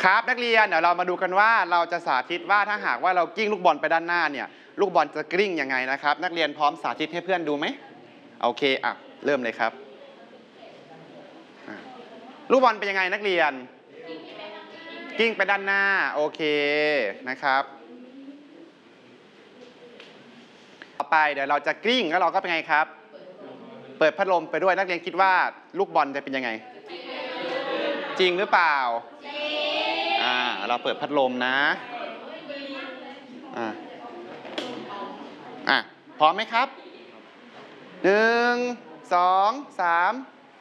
ครับนักเรียนเดี๋ยวเรามาดูกันว่าเราจะสาธิตว่าถ้าหากว่าเรากลิ้งลูกบอลไปด้านหน้าเนี่ยลูกบอลจะกลิ้งยังไงนะครับนักเรียนพร้อมสาธิตให้เพื่อนดูไหมโอเคอ่ะเริ่มเลยครับลูกบอลเป็นยังไงนักเรียนกลิ้งไปด้านหน้าโอเคนะครับต่อไปเดี๋ยวเราจะกลิ้งแล้วเราก็เป็นไงครับเปิดพัดลมไปด้วยนักเรียนคิดว่าลูกบอลจะเป็นยังไงจริงหรือเปล่าเราเปิดพัดลมนะพร้อมไหมครับ1 2 3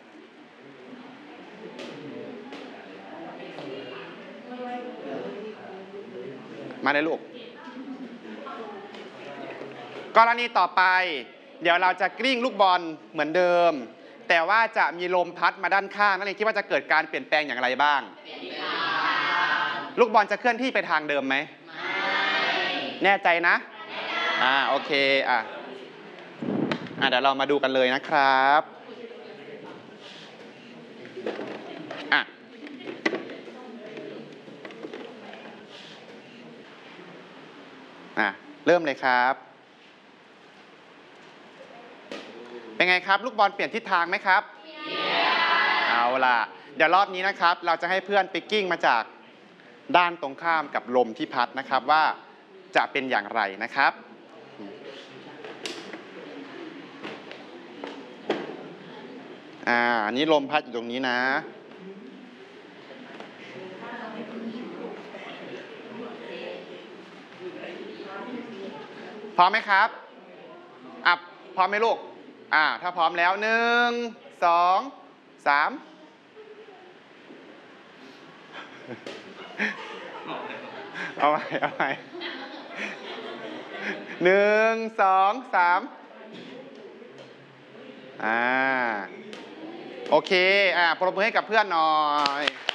มาเลยลูกกรณีต่อไปเดี๋ยวเราจะกลิ้งลูกบอลเหมือนเดิมแต่ว่าจะมีลมพัดมาด้านข้างนักเรียนคิดว่าจะเกิดการเปลี่ยนแปลงอย่างไรบ้างลูกบอลจะเคลื่อนที่ไปทางเดิมไหมแน่ใจนะโอเคเดี๋ยวเรามาดูกันเลยนะครับเริ่มเลยครับเป็นไงครับลูกบอลเปลี่ยนทิศทางไหมครับเอาล่ะเดี๋ยวรอบนี้นะครับเราจะให้เพื่อนไปกิ้งมาจากด้านตรงข้ามกับลมที่พัดนะครับว่าจะเป็นอย่างไรนะครับอันนี้ลมพัดอยู่ตรงนี้นะพร้อมไหมครับพร้อมไหมลูกถ้าพร้อมแล้ว1 2 3เอาใหม่1 2 3โอเคปรบมือให้กับเพื่อนหน่อย